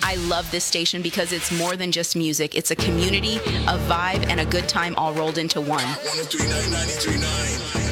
I love this station because it's more than just music. It's a community, a vibe, and a good time all rolled into one. 103.9, 93.9.